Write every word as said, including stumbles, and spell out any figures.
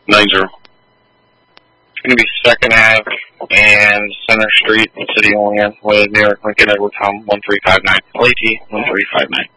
nine zero. It's going to be Second Ave and Center Street, City Olean, with New York Lincoln Edward Tom one three five nine. L A T one three five nine.